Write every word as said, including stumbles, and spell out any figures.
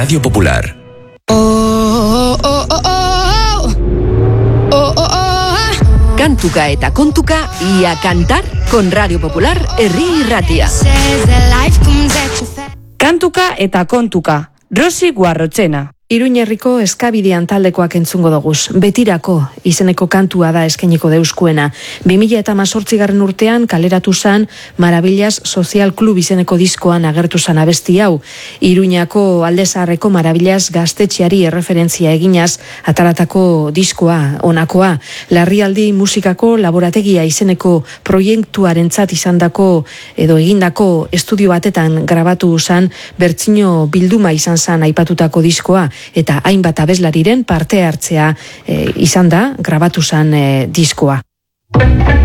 Radio Popular. Oh, oh, oh, oh, oh, oh, oh. Kantuka eta kontuka y a cantar con Radio Popular Herri Irratia. Kantuka eta kontuka, Rosi Guarrotxena. Iruñerriko eskabidean taldekoak entzungo doguz. Betirako izeneko kantua da eskainiko deuskuena. bi mila hemezortzigarren urtean kaleratu zan Marabillas Social Club izeneko diskoan agertu zan abesti hau. Iruñako Aldezaharreko Marabillas gaztetxeari erreferentzia eginaz ataratako diskoa onakoa. Larrialdi musikako laborategia izeneko proiektuarentzat izandako edo egindako estudio batetan grabatu zan bertsino bilduma izan zan aipatutako diskoa. Eta hainbat abeslariren parte hartzea e, izan da grabatu zan e, diskoa.